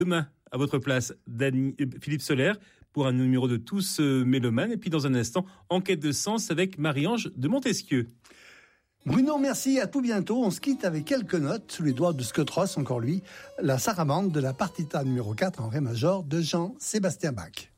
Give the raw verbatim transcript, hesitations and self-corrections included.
Demain, à votre place, Dani, Philippe Soler pour un numéro de Tous Mélomanes. Et puis dans un instant, Enquête de sens avec Marie-Ange de Montesquieu. Bruno, merci, à tout bientôt. On se quitte avec quelques notes sous les doigts de Scott Ross, encore lui, la sarabande de la partita numéro quatre en ré major de Jean-Sébastien Bach.